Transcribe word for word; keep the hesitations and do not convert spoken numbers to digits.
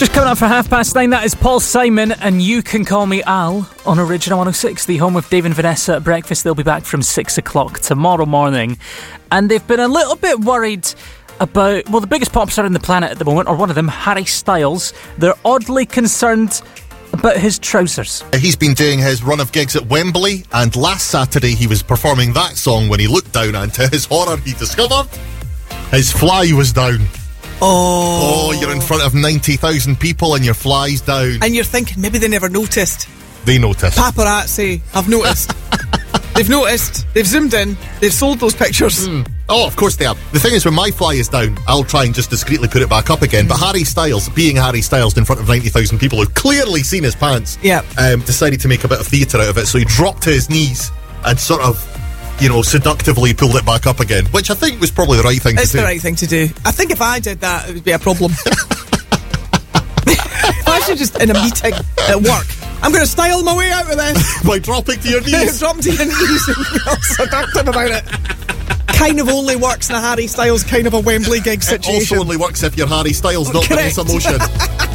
Just coming up for half past nine, that is Paul Simon and You Can Call Me Al on Original one oh six, the home of Dave and Vanessa at breakfast. They'll be back from six o'clock tomorrow morning. And they've been a little bit worried about, well, the biggest pop star on the planet at the moment, or one of them, Harry Styles. They're oddly concerned about his trousers. He's been doing his run of gigs at Wembley, and last Saturday he was performing that song when he looked down, and to his horror he discovered his fly was down. Oh. Oh, you're in front of ninety thousand people and your fly's down. And you're thinking, maybe they never noticed. They noticed. Paparazzi have noticed. They've noticed. They've zoomed in. They've sold those pictures. Mm. Oh, of course they have. The thing is, when my fly is down, I'll try and just discreetly put it back up again. But Harry Styles, being Harry Styles in front of ninety thousand people who've clearly seen his pants, yeah. um, decided to make a bit of theatre out of it. So he dropped to his knees and sort of, you know, seductively pulled it back up again, which I think was probably the right thing it's to do. It's the right thing to do. I think if I did that, it would be a problem. If I should just in a meeting at work, I'm going to style my way out of this. By dropping to your knees. Dropping to your knees and be all seductive about it. Kind of only works in a Harry Styles kind of a Wembley gig situation. It also only works if you're Harry Styles, not Correct. Vanessa Motion.